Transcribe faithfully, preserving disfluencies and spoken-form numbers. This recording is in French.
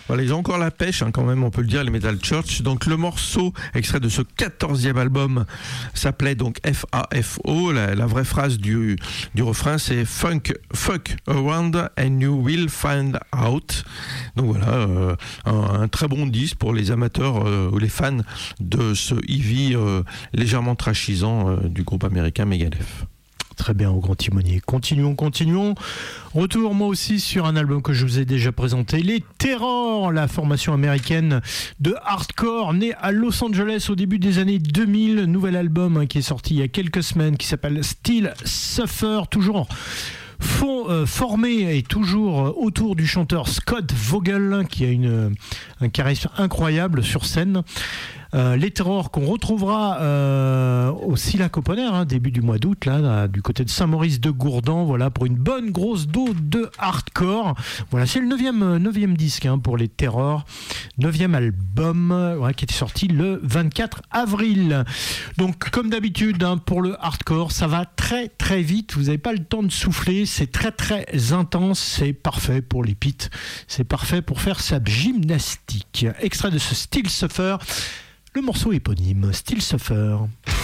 Voilà, ils ont encore la pêche, hein, quand même, on peut le dire, les Metal Church. Donc le morceau, extrait de ce quatorzième album, s'appelait donc F A F O. La, la vraie phrase du, du refrain, c'est Funk, fuck around and you will find out. Donc voilà, euh, un, un très bon disque pour les amateurs euh, ou les fans de ce heavy euh, légèrement trashisant euh, du groupe américain Megadeth. Très bien, au grand timonier. Continuons, continuons. Retour, moi aussi, sur un album que je vous ai déjà présenté. Les Terror, la formation américaine de hardcore, née à Los Angeles au début des années deux mille. Nouvel album hein, qui est sorti il y a quelques semaines, qui s'appelle Still Suffer, toujours Fond, euh, formé et toujours autour du chanteur Scott Vogel, qui a une, un charisme incroyable sur scène. Euh, les Terrors qu'on retrouvera euh, au Silac Open Air, hein, début du mois d'août, là, là, du côté de Saint-Maurice de Gourdan, voilà, pour une bonne grosse dose de hardcore. Voilà, c'est le neuvième disque hein, pour les Terrors, neuvième album ouais, qui était sorti le vingt-quatre avril. Donc, comme d'habitude, hein, pour le hardcore, ça va très très vite, vous n'avez pas le temps de souffler, c'est très très intense, c'est parfait pour les pits, c'est parfait pour faire sa gymnastique. Extrait de ce Still Suffer, le morceau éponyme, Still Suffer.